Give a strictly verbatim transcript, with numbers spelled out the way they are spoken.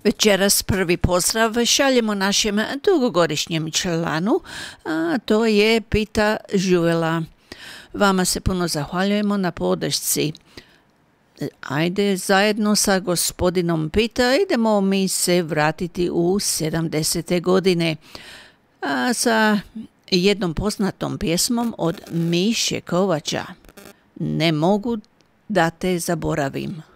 Večeras prvi pozdrav šaljemo našem dugogodišnjem članu, a to je Pita Žuvela. Vama se puno zahvaljujemo na podršci. Ajde, zajedno sa gospodinom Pita idemo mi se vratiti u sedamdesete godine a, sa jednom poznatom pjesmom od Miše Kovača. Ne mogu da te zaboravim.